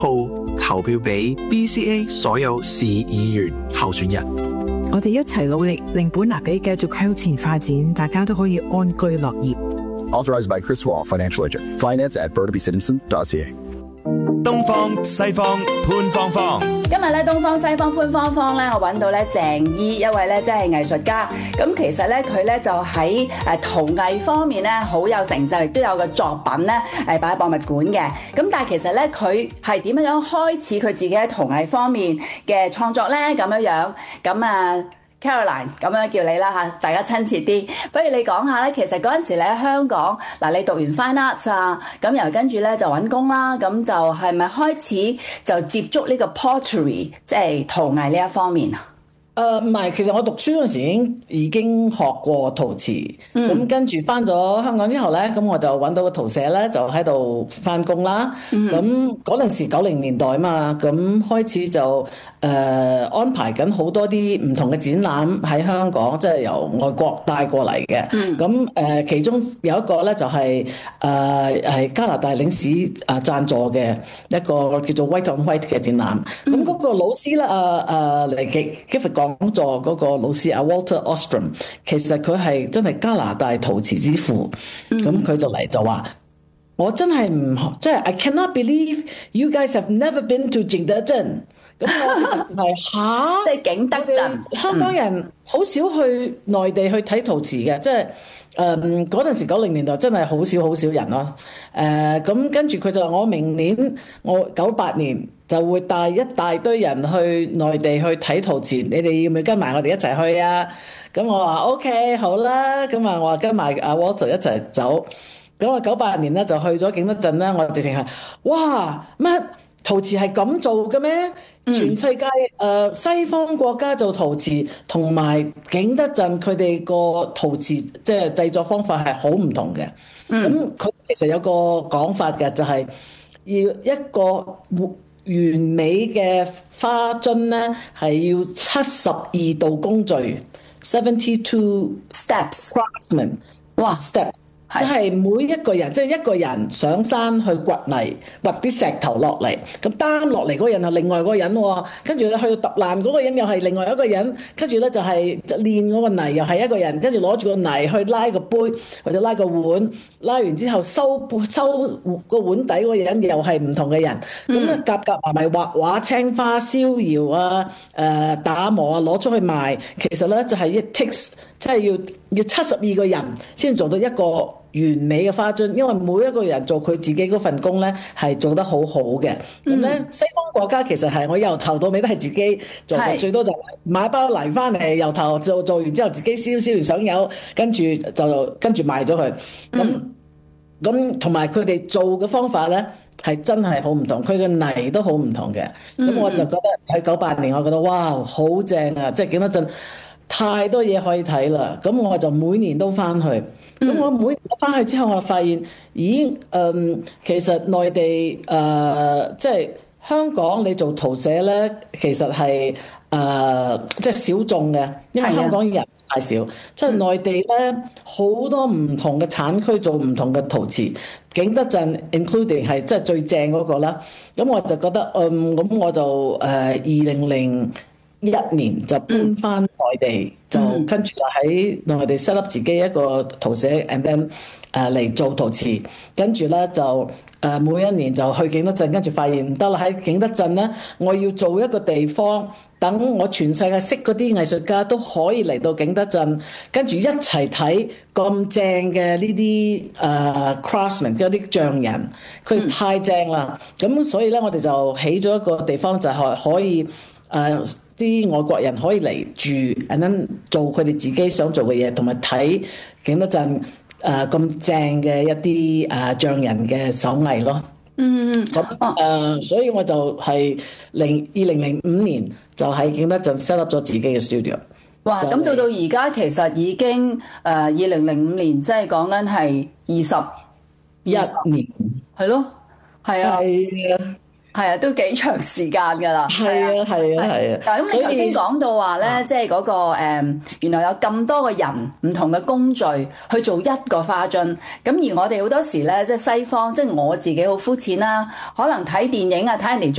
號投票俾 BCA 所有市議員候選人。 我哋一齊努力，令本拿比繼續向前發展，大家都可以安居樂業。 Authorized by Chris Wall, Financial Agent. Finance at BurnabyCitizen.ca. 東方西方潘芳芳， 今日咧東方西方潘芳芳咧，我揾到咧鄭伊，一位咧即係藝術家。咁其實咧佢咧就喺陶藝方面咧好有成就，亦都有個作品咧擺喺博物館嘅。咁但係其實咧佢係點樣開始佢自己喺陶藝方面嘅創作咧？咁樣咁啊。Caroline 咁樣叫你啦嚇，大家親切啲。不如你講下咧，其實嗰陣時你喺香港嗱，你讀完 Fine Arts 啊，咁然後跟住咧就揾工啦，咁就係咪開始就接觸呢個 pottery， 即係陶藝呢一方面啊？ 唔係，其實我讀書嗰陣時已經學過陶瓷，咁跟住翻咗香港之後咧，咁我就揾到個陶社咧，就喺度翻工啦。咁嗰陣時90年代嘛，咁開始就安排緊好多啲唔同嘅展覽喺香港，即係由外國帶過嚟嘅。咁其中有一個咧就係加拿大領事贊助嘅一個叫做 White on White 嘅展覽。咁嗰個老師咧嚟Gifford講座嗰個老師阿 Walter Ostrom， 其實佢係真係加拿大陶瓷之父。咁佢就嚟就話：我真係唔即係 I cannot believe you guys have never been to 景德鎮。咁我就係嚇， 即係景德鎮。 香港人好少去內地去睇陶瓷嘅，即係嗰陣時90年代真係好少人咯。咁跟住佢就話：我明年我98年就會帶一大堆人去內地去睇陶瓷，你哋要唔要跟埋我哋一齊去啊？咁我話 OK 好啦，咁啊我話跟埋阿 Walter 一齊走。咁我98年咧就去咗景德鎮咧，我直情係哇乜陶瓷係咁做嘅咩？全世界西方國家做陶瓷同埋景德鎮佢哋個陶瓷即係製作方法係好唔同嘅。咁佢其實有個講法嘅，就係要一個完美嘅花樽咧，係要72道工序 72 steps craftsman。哇 steps！即係每一個人，即係一個人上山去掘泥，掘啲石頭落嚟，咁擔落嚟嗰個人係另外嗰個人喎，跟住咧去到揼爛嗰個人又係另外一個人，跟住咧就係練嗰個泥又係一個人，跟住攞住個泥去拉個杯或者拉個碗，拉完之後收個碗底嗰個人又係唔同嘅人，咁咧夾埋畫畫、青花、燒窯啊、打磨啊，攞出去賣，其實咧就係一 takes。即係要72個人先做到一個完美嘅花樽，因為每一個人做佢自己嗰份工咧係做得好好嘅。咁咧西方國家其實係我由頭到尾都係自己做嘅，最多就買包泥翻嚟，由頭做完之後自己燒完上油，跟住賣咗佢。咁同埋佢哋做嘅方法咧係真係好唔同，佢嘅泥都好唔同嘅。咁我就覺得喺98年，我覺得哇好正啊！即係景德鎮太多嘢可以睇啦，咁我就每年都翻去。咁我每年翻去之後，我發現，咦，其實內地即係香港你做陶社咧，其實係即係小眾嘅，因為香港人太少。即係內地咧，好多唔同嘅產區做唔同嘅陶瓷，景德鎮 including 係即係最正嗰個啦。咁我就覺得，咁我就2001年就搬翻內地，就跟住就喺內地 set up 自己一個陶社 and then 嚟做陶瓷，跟住咧就每一年就去景德鎮，跟住發現唔得啦，喺景德鎮咧，我要做一個地方，等我全世界識嗰啲藝術家都可以嚟到景德鎮，跟住一齊睇咁正嘅呢啲craftsmen 嗰啲匠人，佢哋太正啦。咁所以咧，我哋就起咗一個地方，就係可以啲外國人可以嚟住 and then 做佢哋自己想做嘅嘢，同埋睇景德鎮咁正嘅一啲匠人嘅手藝咯。咁所以我就係2005年就喺景德鎮 set up 咗自己嘅 studio。 哇！咁到而家其實已經2005年，即係講緊係21年，係咯，係啊。 係啊，都幾長時間㗎啦。 係啊。 嗱，咁你頭先講到話咧，即係嗰個原來有咁多個人唔同嘅工序去做一個花樽。咁而我哋好多時咧，即係西方，即係我自己好膚淺啦，可能睇電影啊，睇人哋